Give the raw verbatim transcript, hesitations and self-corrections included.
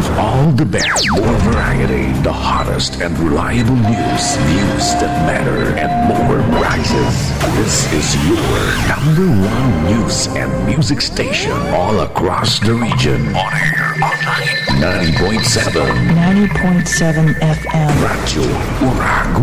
all the best, more variety, the hottest and reliable news, news that matter, and more prizes. This is your number one news and music station all across the region. On air, online, ninety point seven. ninety point seven F M. Radyo Urago.